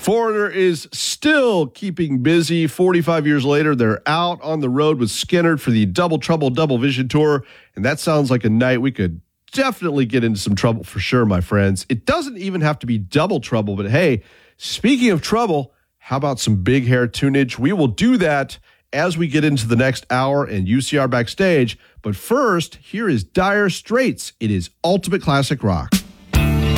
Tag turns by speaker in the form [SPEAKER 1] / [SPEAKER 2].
[SPEAKER 1] Foreigner is still keeping busy. 45 years later, they're out on the road with Skynyrd for the Double Trouble Double Vision Tour. And that sounds like a night we could definitely get into some trouble for sure, my friends. It doesn't even have to be double trouble, but hey, speaking of trouble, how about some big hair tunage? We will do that as we get into the next hour and UCR Backstage. But first, here is Dire Straits. It is Ultimate Classic Rock.